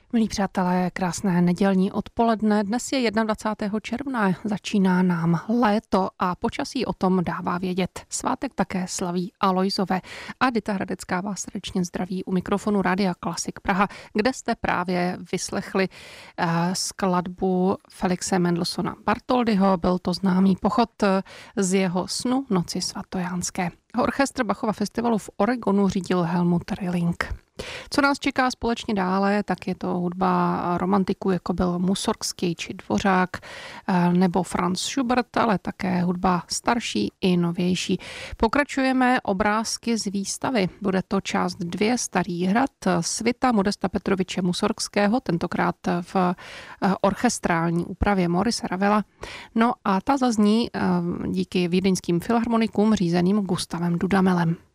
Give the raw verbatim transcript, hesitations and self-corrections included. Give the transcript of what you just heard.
Milí přátelé, krásné nedělní odpoledne. Dnes je dvacátého prvního června, začíná nám léto a počasí o tom dává vědět. Svátek také slaví Alojzové. A Dita Hradecká vás srdečně zdraví u mikrofonu Rádia Klasik Praha, kde jste právě vyslechli uh, skladbu Felixe Mendelssohna Bartholdyho. Byl to známý pochod z jeho snu Noci svatojánské. Orchestr Bachova festivalu v Oregonu řídil Helmut Rilling. Co nás čeká společně dále, tak je to hudba romantiků, jako byl Mussorgsky či Dvořák nebo Franz Schubert, ale také hudba starší i novější. Pokračujeme obrázky z výstavy. Bude to část dvě, Starý hrad, svita Modesta Petroviče Mussorgského, tentokrát v orchestrální úpravě Maurice Ravela. No a ta zazní díky vídeňským filharmonikům řízeným Gustavem Dudamelem.